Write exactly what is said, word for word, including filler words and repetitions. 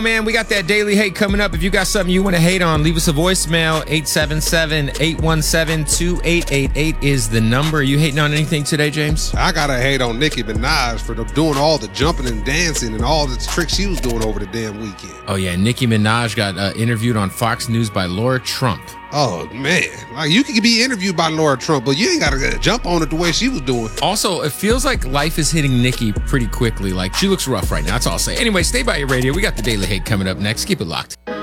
Man, we got that daily hate coming up. If you got something you want to hate on, leave us a voicemail. eight seven seven, eight one seven, two eight eight eight is the number. Are you hating on anything today, James? I gotta hate on Nicki Minaj for the, doing all the jumping and dancing and all the tricks she was doing over the damn weekend. Oh, yeah. Nicki Minaj got uh, interviewed on Fox News by Laura Trump. Oh, man. Like, you could be interviewed by Laura Trump, but you ain't got to jump on it the way she was doing. Also, it feels like life is hitting Nicki pretty quickly. Like, she looks rough right now. That's all I'll say. Anyway, stay by your radio. We got the Daily Hate coming up next. Keep it locked.